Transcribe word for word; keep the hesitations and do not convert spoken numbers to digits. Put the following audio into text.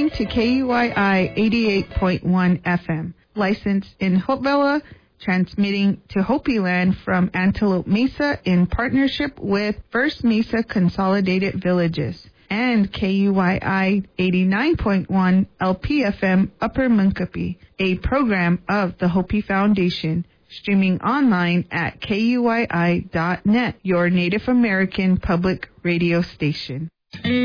listening to K U I I eighty-eight point one F M, licensed in Hopevilla, transmitting to Hopi Land from Antelope Mesa in partnership with First Mesa Consolidated Villages, and K U I I eighty-nine point one L P F M Upper Munkapi, a program of the Hopi Foundation, streaming online at K U I I dot net, your Native American public radio station.